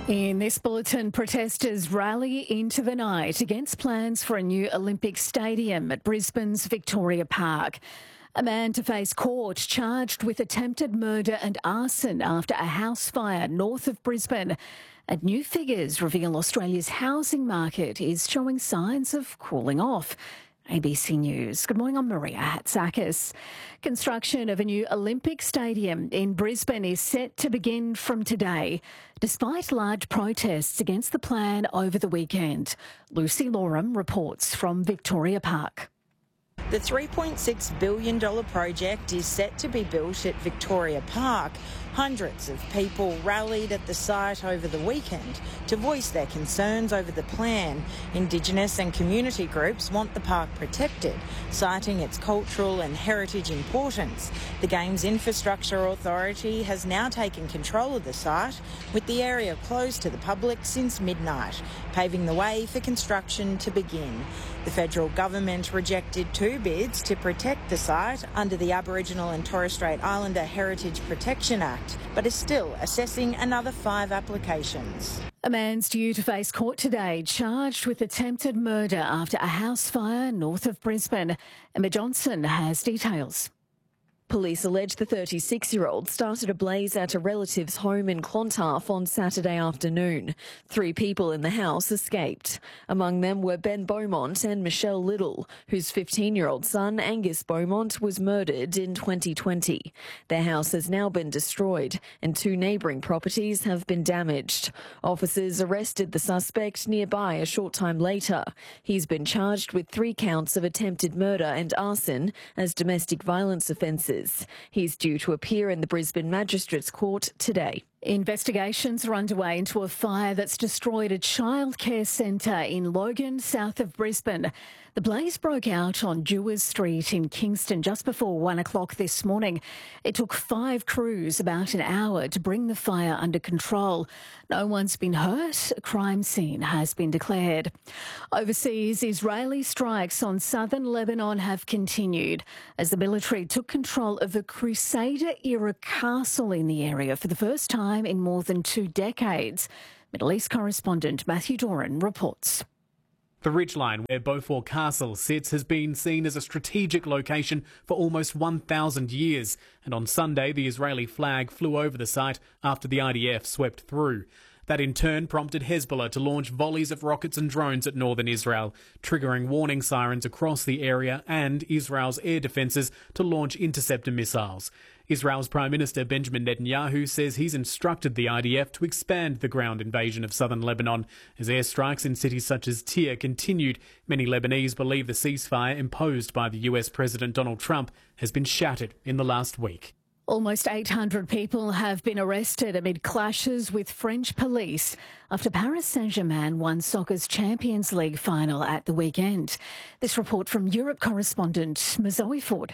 In this bulletin, protesters rally into the night against plans for a new Olympic stadium at Brisbane's Victoria Park. A man to face court charged with attempted murder and arson after a house fire north of Brisbane. And new figures reveal Australia's housing market is showing signs of cooling off. ABC News. Good morning, I'm Maria Hatzakis. Construction of a new Olympic stadium in Brisbane is set to begin from today, despite large protests against the plan over the weekend. Lucy Loram reports from Victoria Park. The $3.6 billion project is set to be built at Victoria Park. Hundreds of people rallied at the site over the weekend to voice their concerns over the plan. Indigenous and community groups want the park protected, citing its cultural and heritage importance. The Games Infrastructure Authority has now taken control of the site, with the area closed to the public since midnight, paving the way for construction to begin. The federal government rejected 2 bids to protect the site under the Aboriginal and Torres Strait Islander Heritage Protection Act, but is still assessing another 5 applications. A man's due to face court today, charged with attempted murder after a house fire north of Brisbane. Emma Johnson has details. Police allege the 36-year-old started a blaze at a relative's home in Clontarf on Saturday afternoon. 3 people in the house escaped. Among them were Ben Beaumont and Michelle Little, whose 15-year-old son, Angus Beaumont, was murdered in 2020. Their house has now been destroyed and 2 neighbouring properties have been damaged. Officers arrested the suspect nearby a short time later. He's been charged with 3 counts of attempted murder and arson as domestic violence offences. He's due to appear in the Brisbane Magistrates Court today. Investigations are underway into a fire that's destroyed a childcare centre in Logan, south of Brisbane. The blaze broke out on Dewars Street in Kingston just before 1 o'clock this morning. It took 5 crews about an hour to bring the fire under control. No one's been hurt. A crime scene has been declared. Overseas, Israeli strikes on southern Lebanon have continued as the military took control of a Crusader-era castle in the area for the first time in more than 2 decades. Middle East correspondent Matthew Doran reports. The ridgeline where Beaufort Castle sits has been seen as a strategic location for almost 1,000 years, and on Sunday the Israeli flag flew over the site after the IDF swept through. That in turn prompted Hezbollah to launch volleys of rockets and drones at northern Israel, triggering warning sirens across the area and Israel's air defences to launch interceptor missiles. Israel's Prime Minister Benjamin Netanyahu says he's instructed the IDF to expand the ground invasion of southern Lebanon. As airstrikes in cities such as Tyre continued, many Lebanese believe the ceasefire imposed by the US President Donald Trump has been shattered in the last week. Almost 800 people have been arrested amid clashes with French police after Paris Saint-Germain won soccer's Champions League final at the weekend. This report from Europe correspondent Mazoe Ford.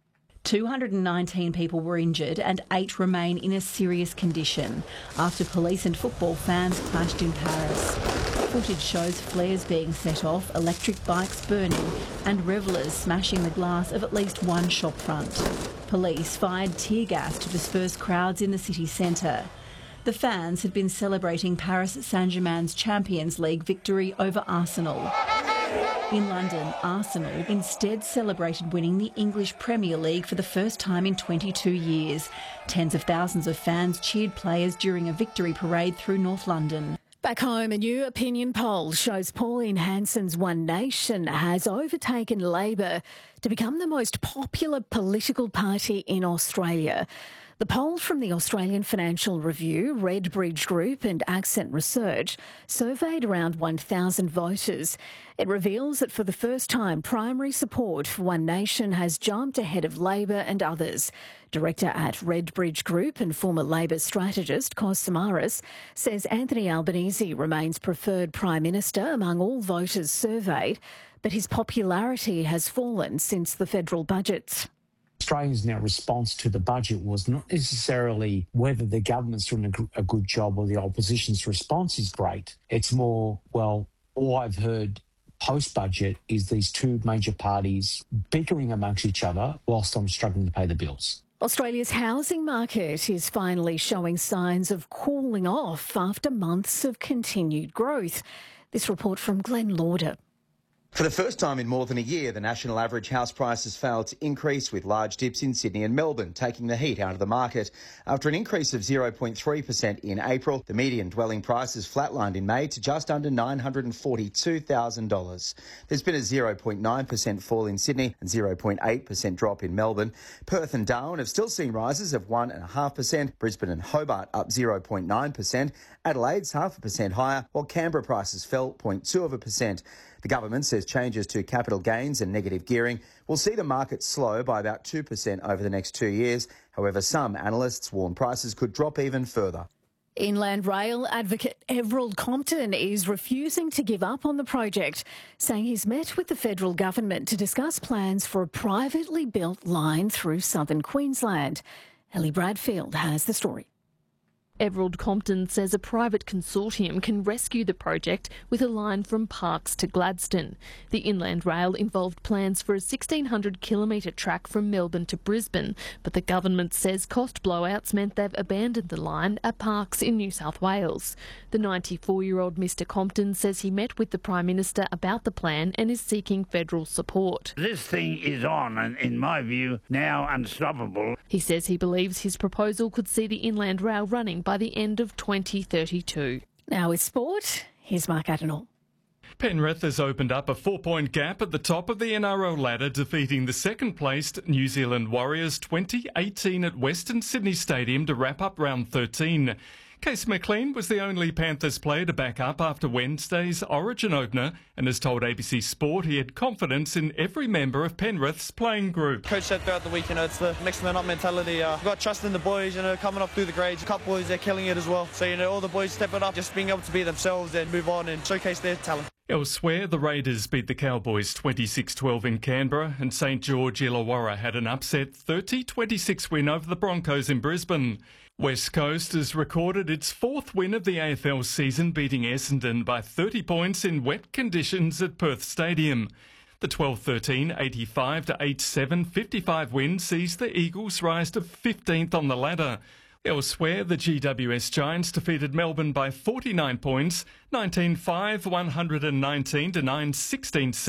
219 people were injured and 8 remain in a serious condition after police and football fans clashed in Paris. Footage shows flares being set off, electric bikes burning and revellers smashing the glass of at least one shop front. Police fired tear gas to disperse crowds in the city centre. The fans had been celebrating Paris Saint-Germain's Champions League victory over Arsenal. In London, Arsenal instead celebrated winning the English Premier League for the first time in 22 years. Tens of thousands of fans cheered players during a victory parade through North London. Back home, a new opinion poll shows Pauline Hanson's One Nation has overtaken Labor to become the most popular political party in Australia. The poll from the Australian Financial Review, Redbridge Group and Accent Research surveyed around 1,000 voters. It reveals that for the first time, primary support for One Nation has jumped ahead of Labor and others. Director at Redbridge Group and former Labor strategist Kos Samaras says Anthony Albanese remains preferred Prime Minister among all voters surveyed, but his popularity has fallen since the federal budget. Australians' now response to the budget was not necessarily whether the government's doing a good job or the opposition's response is great. It's more, well, all I've heard post-budget is these 2 major parties bickering amongst each other whilst I'm struggling to pay the bills. Australia's housing market is finally showing signs of cooling off after months of continued growth. This report from Glenn Lauder. For the first time in more than a year, the national average house prices failed to increase, with large dips in Sydney and Melbourne taking the heat out of the market. After an increase of 0.3% in April, the median dwelling price has flatlined in May to just under $942,000. There's been a 0.9% fall in Sydney and 0.8% drop in Melbourne. Perth and Darwin have still seen rises of 1.5%, Brisbane and Hobart up 0.9%, Adelaide's 0.5% higher, while Canberra prices fell 0.2%. The government says changes to capital gains and negative gearing will see the market slow by about 2% over the next 2 years. However, some analysts warn prices could drop even further. Inland Rail advocate Everald Compton is refusing to give up on the project, saying he's met with the federal government to discuss plans for a privately built line through southern Queensland. Ellie Bradfield has the story. Everald Compton says a private consortium can rescue the project with a line from Parkes to Gladstone. The Inland Rail involved plans for a 1,600-kilometre track from Melbourne to Brisbane, but the government says cost blowouts meant they've abandoned the line at Parkes in New South Wales. The 94-year-old Mr Compton says he met with the Prime Minister about the plan and is seeking federal support. This thing is on and, in my view, now unstoppable. He says he believes his proposal could see the Inland Rail running by the end of 2032. Now with sport, here's Mark Adenall. Penrith has opened up a 4-point gap at the top of the NRL ladder, defeating the second-placed New Zealand Warriors 2018 at Western Sydney Stadium to wrap up round 13. Case McLean was the only Panthers player to back up after Wednesday's Origin opener and has told ABC Sport he had confidence in every member of Penrith's playing group. Coach said throughout the week, it's the next man up mentality. We've got trust in the boys, coming up through the grades. A couple boys, they're killing it as well. So, all the boys stepping up, just being able to be themselves and move on and showcase their talent. Elsewhere, the Raiders beat the Cowboys 26-12 in Canberra, and St George Illawarra had an upset 30-26 win over the Broncos in Brisbane. West Coast has recorded its 4th win of the AFL season, beating Essendon by 30 points in wet conditions at Perth Stadium. The 12-13, 85-87, 55 win sees the Eagles rise to 15th on the ladder. Elsewhere, the GWS Giants defeated Melbourne by 49 points, 19-5, 119-9, 16-7.